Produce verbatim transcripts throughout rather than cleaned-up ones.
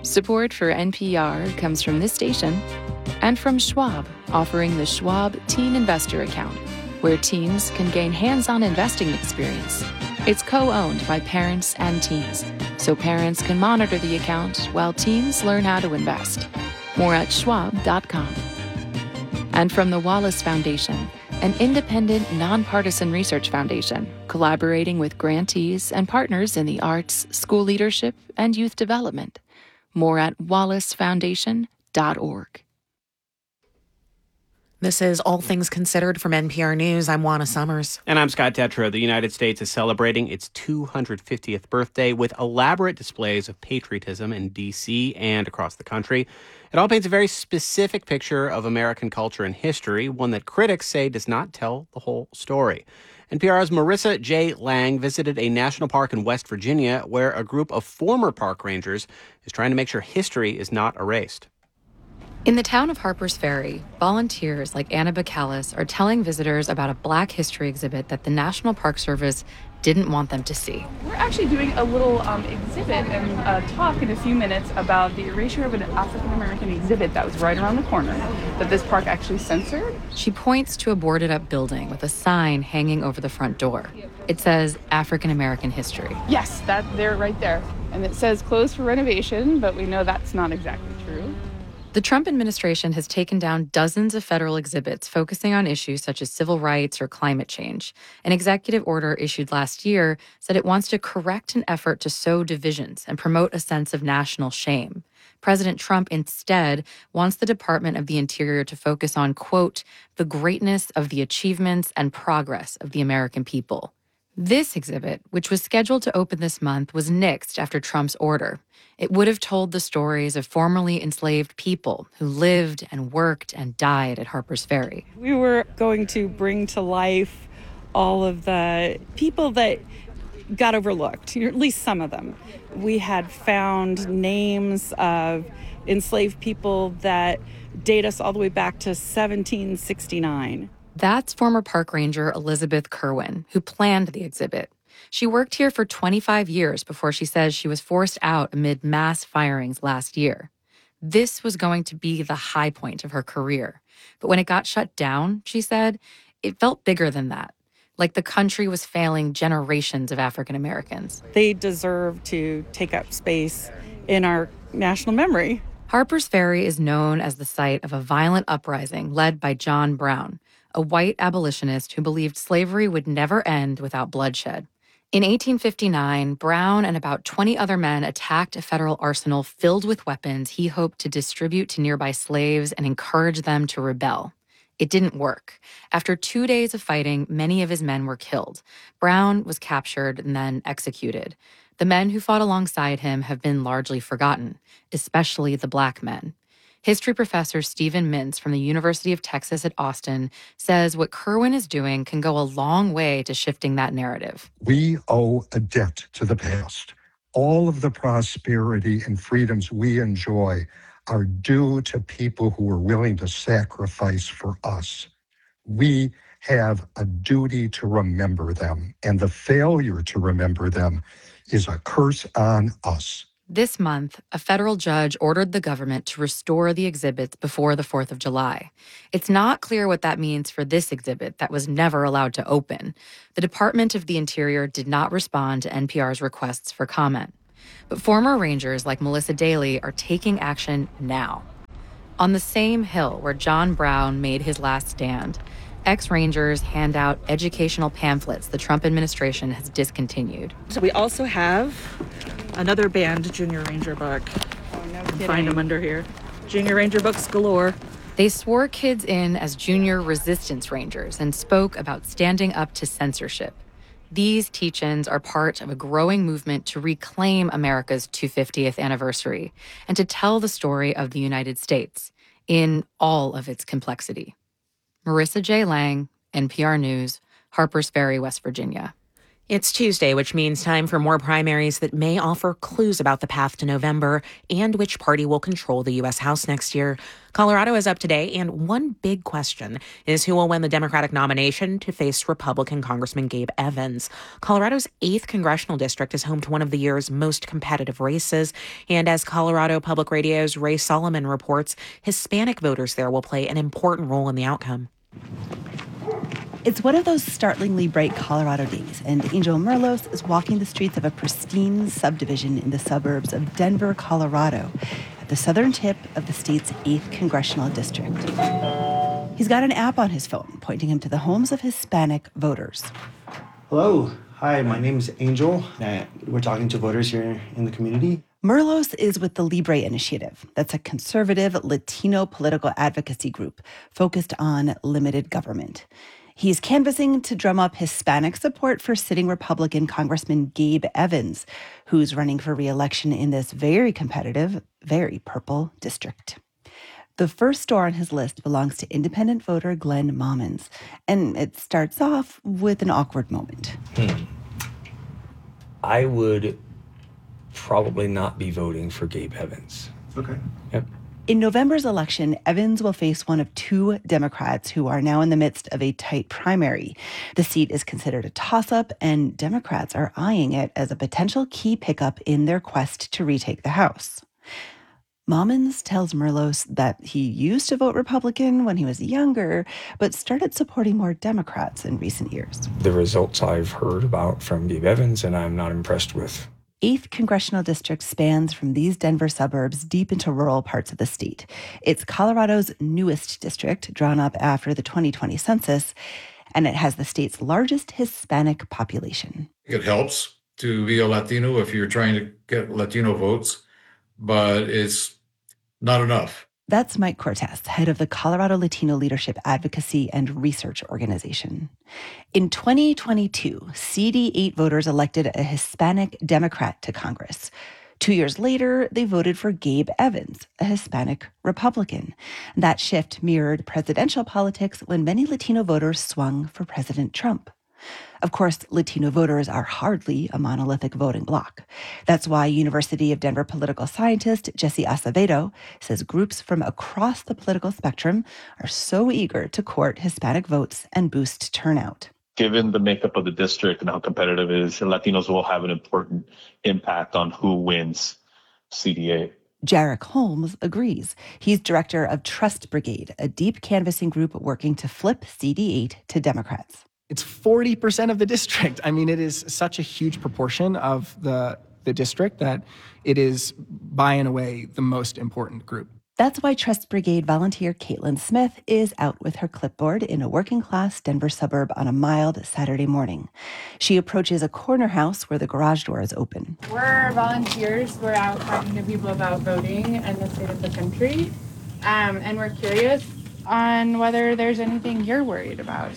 Support for N P R comes from this station and from Schwab, offering the Schwab Teen Investor Account, where teens can gain hands-on investing experience. It's co-owned by parents and teens, so parents can monitor the account while teens learn how to invest. More at schwab dot com. And from the Wallace Foundation, an independent, nonpartisan research foundation collaborating with grantees and partners in the arts, school leadership, and youth development. More at wallace foundation dot org. This is All Things Considered from N P R News. I'm Juana Summers. And I'm Scott Detrow. The United States is celebrating its two hundred fiftieth birthday with elaborate displays of patriotism in D C and across the country. It all paints a very specific picture of American culture and history, one that critics say does not tell the whole story. N P R's Marissa J. Lang visited a national park in West Virginia where a group of former park rangers is trying to make sure history is not erased. In the town of Harpers Ferry, volunteers like Anna Bacalus are telling visitors about a Black history exhibit that the National Park Service didn't want them to see. We're actually doing a little um, exhibit and a talk in a few minutes about the erasure of an African-American exhibit that was right around the corner that this park actually censored. She points to a boarded-up building with a sign hanging over the front door. It says African-American history. Yes, that there, right there. And it says closed for renovation, but we know that's not exactly true. The Trump administration has taken down dozens of federal exhibits focusing on issues such as civil rights or climate change. An executive order issued last year said it wants to correct an effort to sow divisions and promote a sense of national shame. President Trump instead wants the Department of the Interior to focus on, quote, the greatness of the achievements and progress of the American people. This exhibit, which was scheduled to open this month, was nixed after Trump's order. It would have told the stories of formerly enslaved people who lived and worked and died at Harpers Ferry. We were going to bring to life all of the people that got overlooked, or at least some of them. We had found names of enslaved people that date us all the way back to seventeen sixty-nine. That's former park ranger Elizabeth Kerwin, who planned the exhibit. She worked here for twenty-five years before she says she was forced out amid mass firings last year. This was going to be the high point of her career. But when it got shut down, she said, it felt bigger than that, like the country was failing generations of African Americans. They deserve to take up space in our national memory. Harpers Ferry is known as the site of a violent uprising led by John Brown, a white abolitionist who believed slavery would never end without bloodshed. In eighteen fifty-nine, Brown and about twenty other men attacked a federal arsenal filled with weapons he hoped to distribute to nearby slaves and encourage them to rebel. It didn't work. After two days of fighting, many of his men were killed. Brown was captured and then executed. The men who fought alongside him have been largely forgotten, especially the Black men. History professor Stephen Mintz from the University of Texas at Austin says what Kerwin is doing can go a long way to shifting that narrative. We owe a debt to the past. All of the prosperity and freedoms we enjoy are due to people who were willing to sacrifice for us. We have a duty to remember them, and the failure to remember them is a curse on us. This month, a federal judge ordered the government to restore the exhibits before the fourth of July. It's not clear what that means for this exhibit that was never allowed to open. The Department of the Interior did not respond to N P R's requests for comment. But former rangers like Melissa Daly are taking action now. On the same hill where John Brown made his last stand, ex-rangers hand out educational pamphlets the Trump administration has discontinued. So we also have another banned Junior Ranger book. Oh, no You can kidding. find them under here. Junior Ranger books galore. They swore kids in as junior resistance rangers and spoke about standing up to censorship. These teach-ins are part of a growing movement to reclaim America's two hundred fiftieth anniversary and to tell the story of the United States in all of its complexity. Marissa J. Lang, N P R News, Harpers Ferry, West Virginia. It's Tuesday, which means time for more primaries that may offer clues about the path to November and which party will control the U S House next year. Colorado is up today, and one big question is who will win the Democratic nomination to face Republican Congressman Gabe Evans. Colorado's eighth congressional district is home to one of the year's most competitive races, and as Colorado Public Radio's Ray Solomon reports, Hispanic voters there will play an important role in the outcome. It's one of those startlingly bright Colorado days, and Angel Merlos is walking the streets of a pristine subdivision in the suburbs of Denver, Colorado, at the southern tip of the state's eighth congressional district. He's got an app on his phone pointing him to the homes of Hispanic voters. Hello. Hi, my name is Angel. Uh, we're talking to voters here in the community. Merlos is with the Libre Initiative. That's a conservative Latino political advocacy group focused on limited government. He's canvassing to drum up Hispanic support for sitting Republican Congressman Gabe Evans, who's running for re-election in this very competitive, very purple district. The first store on his list belongs to independent voter Glenn Mommons, and it starts off with an awkward moment. Hmm. I would probably not be voting for Gabe Evans. Okay. Yep. In November's election, Evans will face one of two Democrats who are now in the midst of a tight primary. The seat is considered a toss-up, and Democrats are eyeing it as a potential key pickup in their quest to retake the House. Mommons tells Merlos that he used to vote Republican when he was younger, but started supporting more Democrats in recent years. The results I've heard about from Gabe Evans, and I'm not impressed with. eighth Congressional District spans from these Denver suburbs deep into rural parts of the state. It's Colorado's newest district, drawn up after the twenty twenty census, and it has the state's largest Hispanic population. It helps to be a Latino if you're trying to get Latino votes, but it's not enough. That's Mike Cortez, head of the Colorado Latino Leadership Advocacy and Research Organization. In twenty twenty-two, C D eight voters elected a Hispanic Democrat to Congress. Two years later, they voted for Gabe Evans, a Hispanic Republican. That shift mirrored presidential politics when many Latino voters swung for President Trump. Of course, Latino voters are hardly a monolithic voting bloc. That's why University of Denver political scientist Jesse Acevedo says groups from across the political spectrum are so eager to court Hispanic votes and boost turnout. Given the makeup of the district and how competitive it is, Latinos will have an important impact on who wins C D A. Jarek Holmes agrees. He's director of Trust Brigade, a deep canvassing group working to flip C D eight to Democrats. It's forty percent of the district. I mean, it is such a huge proportion of the, the district that it is, by and away, the most important group. That's why Trust Brigade volunteer Caitlin Smith is out with her clipboard in a working-class Denver suburb on a mild Saturday morning. She approaches a corner house where the garage door is open. We're volunteers. We're out talking to people about voting and the state of the country. Um, and we're curious on whether there's anything you're worried about.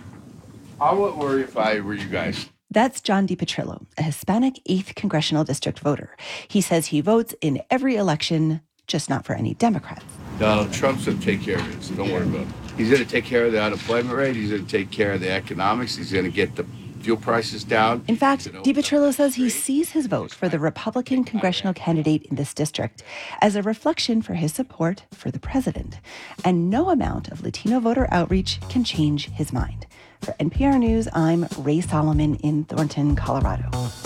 I wouldn't worry if I were you guys. That's John DiPetrillo, a Hispanic eighth Congressional District voter. He says he votes in every election, just not for any Democrats. Donald Trump's going to take care of it, so don't worry about it. He's going to take care of the unemployment rate. He's going to take care of the economics. He's going to get the fuel prices down. In fact, DiPetrillo says he sees his vote for the Republican congressional candidate in this district as a reflection for his support for the president. And no amount of Latino voter outreach can change his mind. For N P R News, I'm Ray Solomon in Thornton, Colorado.